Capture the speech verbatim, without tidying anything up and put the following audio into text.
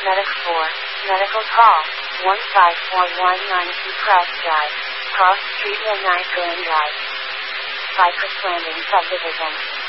Medic four, Medical Call, one five four one nine two Cross Drive, Cross Street, Lanai, Grand Drive. Cypress Landing Subdivision.